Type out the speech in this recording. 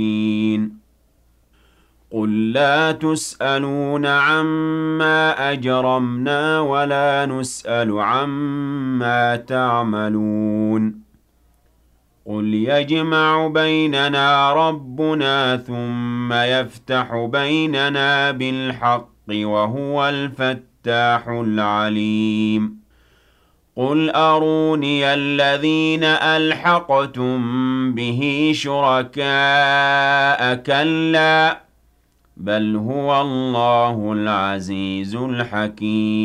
قُل لَّا تُسْأَلُونَ عَمَّا أَجْرَمْنَا وَلَا نُسْأَلُ عَمَّا تَعْمَلُونَ قُلْ يَجْمَعُ بَيْنَنَا رَبُّنَا ثُمَّ يَفْتَحُ بَيْنَنَا بِالْحَقِّ وَهُوَ الْفَتَّاحُ الْعَلِيمُ قُلْ أَرُونِيَ الَّذِينَ أَلْحَقْتُم بِهِ شُرَكَاءَ ۖ كَلَّا ۚ بَلْ هُوَ اللَّهُ الْعَزِيزُ الْحَكِيمُ